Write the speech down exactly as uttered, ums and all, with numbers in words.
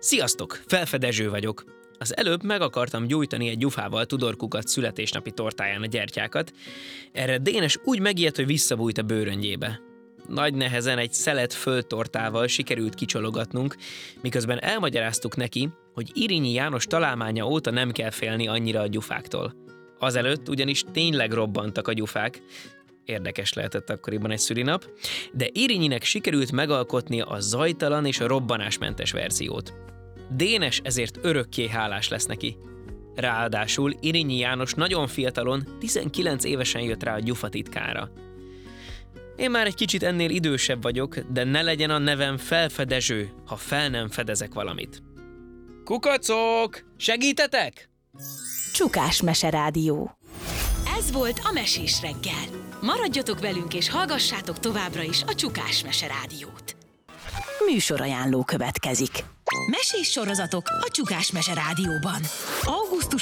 Sziasztok! Felfedezső vagyok. Az előbb meg akartam gyújtani egy gyufával Tudorkukat születésnapi tortáján a gyertyákat. Erre Dénes úgy megijedt, hogy visszabújt a bőröngyébe. Nagy nehezen egy szelet földtortával sikerült kicsologatnunk, miközben elmagyaráztuk neki, hogy Irinyi János találmánya óta nem kell félni annyira a gyufáktól. Azelőtt ugyanis tényleg robbantak a gyufák. Érdekes lehetett akkoriban egy szülinap, de Irinyinek sikerült megalkotnia a zajtalan és a robbanásmentes verziót. Dénes ezért örökké hálás lesz neki. Ráadásul Irinyi János nagyon fiatalon, tizenkilenc évesen jött rá a gyufa titkára. Én már egy kicsit ennél idősebb vagyok, de ne legyen a nevem Felfedezső, ha fel nem fedezek valamit. Kukacok! Segítetek? Csukás Mese Rádió. Ez volt a Mesés reggel. Maradjatok velünk és hallgassátok továbbra is a Csukás Mese Rádiót. Műsorajánló következik. Mesés sorozatok a Csukás Mese Rádióban. augusztus